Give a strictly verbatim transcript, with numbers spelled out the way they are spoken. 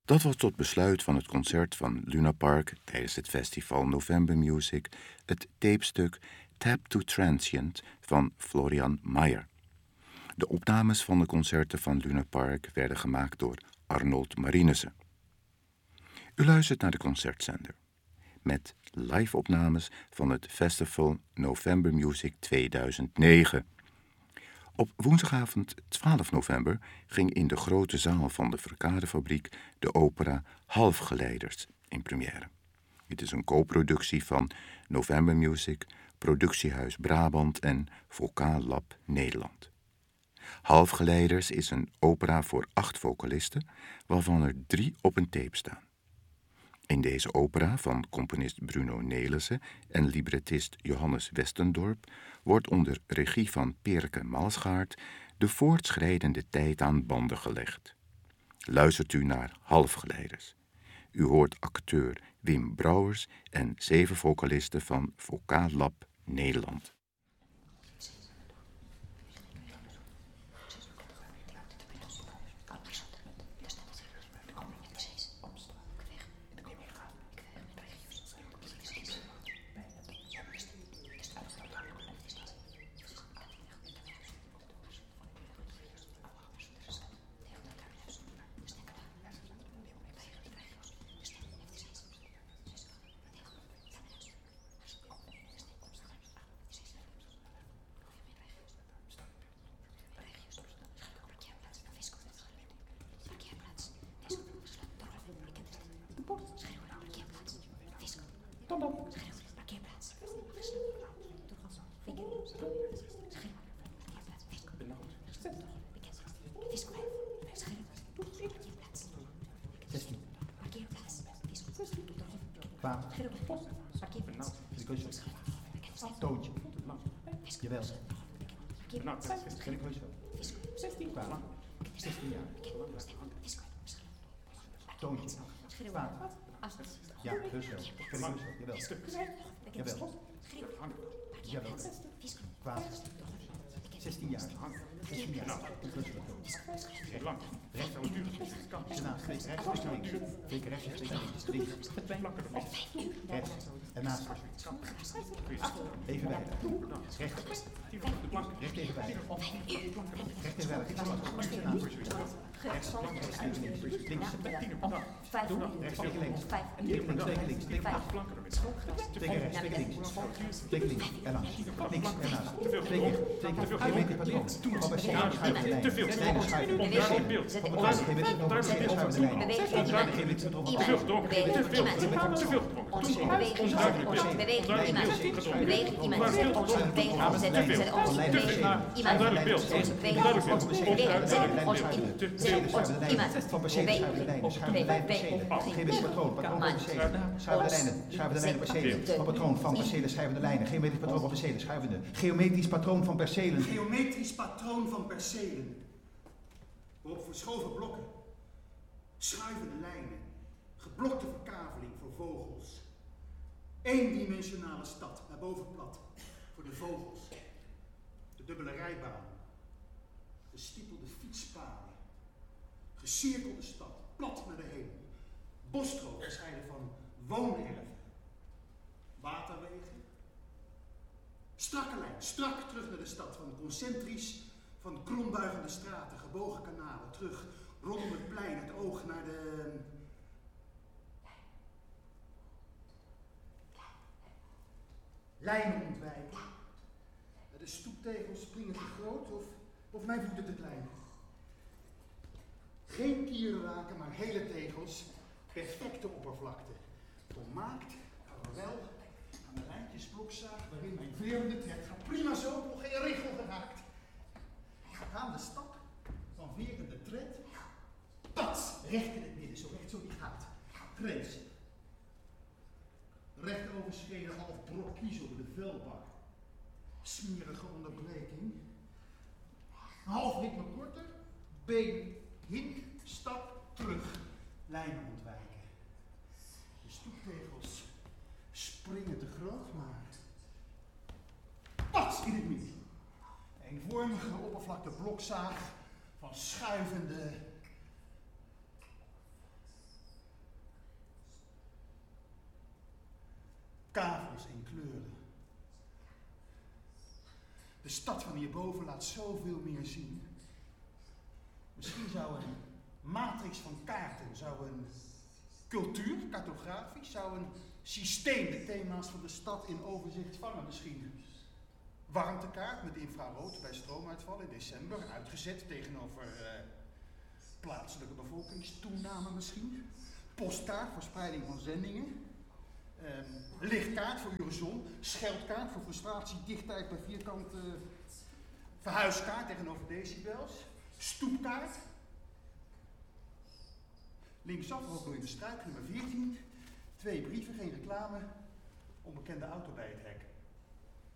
Dat was tot besluit van het concert van Luna Park tijdens het festival November Music het tapestuk Tap to Transient van Florian Mayer. De opnames van de concerten van Luna Park werden gemaakt door Arnold Marinissen. U luistert naar de concertzender met live-opnames van het festival November Music tweeduizend negen. Op woensdagavond twaalf november ging in de grote zaal van de Verkadefabriek de opera Halfgeleiders in première. Het is een co-productie van November Music, Productiehuis Brabant en Vocaal Lab Nederland. Halfgeleiders is een opera voor acht vocalisten, waarvan er drie op een tape staan. In deze opera van componist Bruno Nelissen en librettist Johannes Westendorp wordt onder regie van Perke Malsgaard de voortschrijdende tijd aan banden gelegd. Luistert u naar Halfgeleiders. U hoort acteur Wim Brouwers en zeven vocalisten van Vocaal Lab Nederland. Toontje. Jawel. Nou, dat ken ik wel zo. zestien kwaad. zestien jaar. Toontje. Kwaad. Ja, dus wel. Ken ik wel zo. Jawel. Jawel. Jawel. Kwaad. zestien jaar. zestien jaar. Heel lang. Rechts aan het duur. Daarna twee rechts, twee links. Twee keer rechts, twee links. Links. Rechts. En naast. Even wijder. Recht. Recht even wijder. Recht even wijder. Rechts. Links. Rechts. Twee keer links. Twee keer links. Twee keer links. Twee keer rechts. Twee keer links. Twee keer links. En langs. Links en naast. Twee keer. Twee keer. Geen meter patroon. Van bij Selen schuiven lijn. Stijnen schuiven. Onduidelijk beeld. Van bij Selen schuiven lijn. Geen meter patroon. Te veel gedronken. Te veel gedronken. Onduidelijk beeld. Beweging iemand. Onduidelijk beeld. Onduidelijk beeld. Onduidelijk beeld. Van Percelen schuiven de lijnen. Schuiven de lijnen Percelen. Geen meter patroon. Patroon van Percelen. Schuiven de lijnen. Schuiven de lijnen Percelen. Van patroon van Percelen schuiven de lijnen. Geen meter patroon van Percelen. Schuivende. Geometrisch patroon van Percelen. Geometrisch patroon van percelen. Waarop verschoven blokken. Schuivende lijnen. Geblokte verkaveling voor vogels. Eendimensionale stad, naar boven plat. Voor de vogels. De dubbele rijbaan. Gestiepelde fietspaden. Gecirkelde stad, plat naar de hemel. Bosstro gescheiden van woonerven. Waterwegen. Strakke lijn, strak terug naar de stad. Van concentrisch, van krombuigende straten, gebogen kanalen. Terug rondom het plein, het oog naar de... Lijnen ontwijken. De stoeptegels springen te groot of, of mijn voeten te klein. Geen kierenlaken, maar hele tegels. Perfecte oppervlakte. Volmaakt, wel aan de lijntjes blokzaag waarin mijn veerende tred gaat. Prima zo, nog geen richel geraakt. Aan de stap van verende tred. Pats, recht in het midden, zo recht zo die gaat. Grace. Recht overschreden half brok kies over de velbak. Smerige onderbreking. Half ritme korter. Been, hink, stap, terug. Lijnen ontwijken. De stoeptegels springen te groot, maar... Pats in het midden. Eenvormige oppervlakte blokzaag van schuivende... kavels en kleuren. De stad van hierboven laat zoveel meer zien. Misschien zou een matrix van kaarten, zou een cultuur, cartografisch, zou een systeem de thema's van de stad in overzicht vangen. Misschien warmtekaart met infrarood bij stroomuitval in december, uitgezet tegenover uh, plaatselijke bevolkingstoename misschien. Postkaart voor spreiding van zendingen. Um, lichtkaart voor uw zon. Scheldkaart voor frustratie, dichtheid bij vierkante. Uh, verhuiskaart tegenover decibels. Stoepkaart. Linksaf, ook door in de struik, nummer veertien. Twee brieven, geen reclame. Onbekende auto bij het hek.